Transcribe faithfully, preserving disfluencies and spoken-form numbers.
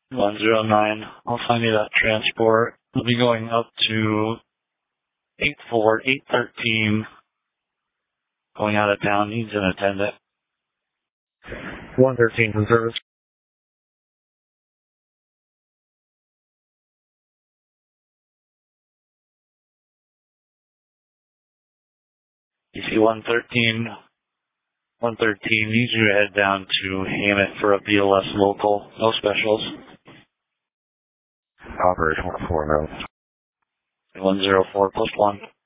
one zero nine, I'll find you that transport. We'll be going up to eight four eight thirteen, going out of town, needs an attendant. one thirteen from service. You see one thirteen, one thirteen, needs you to head down to Hammett for a B L S local, no specials. Operation one four, no. one zero four plus one.